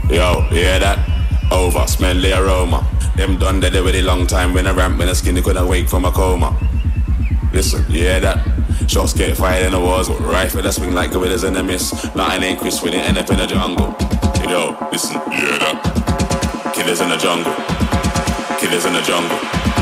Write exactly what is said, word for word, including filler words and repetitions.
Yo, you hear that? Over, smell the aroma. Them done dead already long time. When I ramp, when I skinny couldn't wake from a coma. Listen, you hear that? Shots get fired in the walls. Rifle that swing like gorillas in the mist. Nothing ain't Chris when it end up in the jungle. Yo, listen, you hear that? Killers in the jungle. Killers in the jungle.